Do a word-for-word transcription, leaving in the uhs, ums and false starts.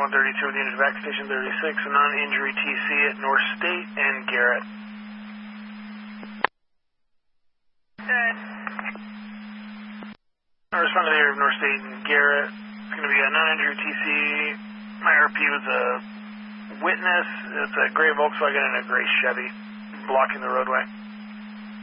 one thirty-two with unit back station thirty-six, a non-injury T C at North State and Garrett. Good. I respond to the area of North State and Garrett. It's going to be a non-injury T C. My R P was a witness. It's a gray Volkswagen and a gray Chevy blocking the roadway.